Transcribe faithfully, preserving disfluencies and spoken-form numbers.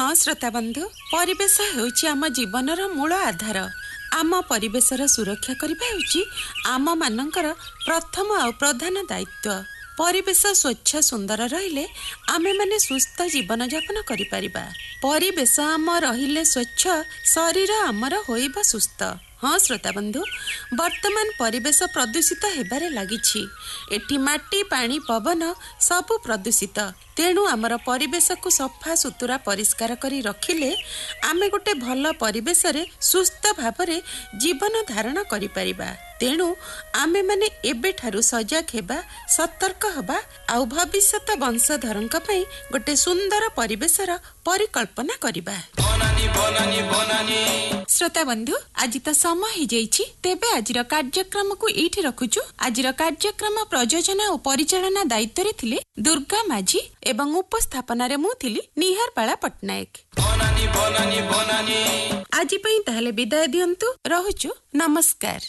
हाँ श्रोता बंधु, परिवेश हेउची आम जीवनर मूल आधार। आम परिवेशर सुरक्षा करबा हेउची आम मानकर प्रथम आ प्रधान दायित्व। परिवेश स्वच्छ सुंदर रहिले आमे माने सुस्थ जीवन यापन करि परिबा। परिवेश आम रहिले स्वच्छ, शरीर आमर होइबा सुस्थ। हाँ श्रोता बंधु, वर्तमान परिवेश प्रदूषित हेबारे लागिछि। एठी माटी, पानी, पवन सबु प्रदूषित। तेणु आमर परिवेश को सफा सुतुरा परिष्कार करी रखिले आमे गोटे भल परिवेश रे सुस्थ भावरे जीवन धारण करि परिबा। तेणु आमे माने एबे ठारू सजग हेबा, सतर्क हबा आउ भविष्यत वंशधरंक पई गोटे सुंदर परिवेशर परिकल्पना करिबा। बनानी बनानी बनानी। श्रोता बंधु, आज तो समय हो जाइछि, तेबे आजिर कार्यक्रम को एठी रखुछु। आजिर कार्यक्रम प्रयोजना और परिचालना दायित्व रे थिले दुर्गा माझी एवं उपस्थापना रे मु थिली निहारपाला पटनायक। बनानी बनानी बनानी। आज पई ताहले विदाय दियंतु, रहुछु, नमस्कार।